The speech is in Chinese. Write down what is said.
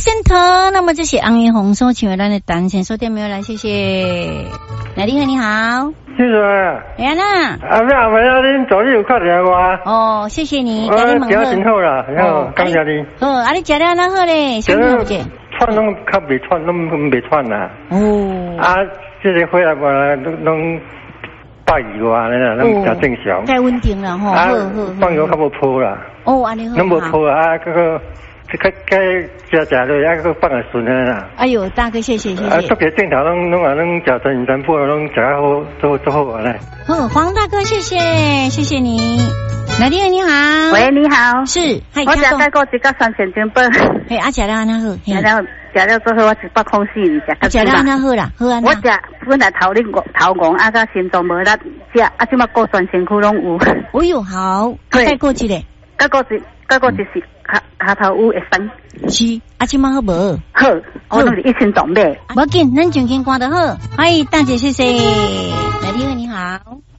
Center， 那么这是红叶红所请回来的单线收电没有来，谢谢。来，你好， 谢谢。 哎呀啦， 阿妹恁昨日有看到我？ 哦，谢谢你， 我食真好啦，好，感谢你。 哦，你食了哪好咧？什么好嘅？ 串拢较袂串，拢袂串啦。 哦。 这个回来嘛，拢120外咧啦，拢较正常。 太稳定了吼。好。 放油较无泡啦。 哦，安尼好。 拢无泡啊，嗰个。该食落，还个放个顺啦。哎呦，大哥，谢谢。 特别正头拢食全部拢食好，做好啊嘞。 黄大哥，谢谢你。来电你好， 喂，你好， 是， 我食再过一个3000金本。 嘿，食了安那好， 食了之后我100空四食。 食了安那好啦，好安那。 我食本来头晕，甲心脏无力食，即马过全身躯拢有。 哦哟，好，再过一个， 再过一是。下头有会酸， 是即马好无？ 好，我拢是一身装备。 无紧，咱上天看得好。嗨，大姐，谢谢。来电你好。